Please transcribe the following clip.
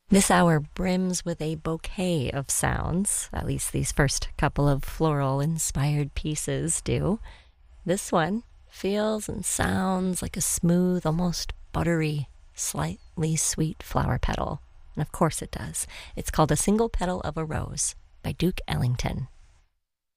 This hour brims with a bouquet of sounds, at least these first couple of floral inspired pieces do. This one feels and sounds like a smooth, almost buttery, slightly sweet flower petal. And of course it does. It's called A Single Petal of a Rose by Duke Ellington.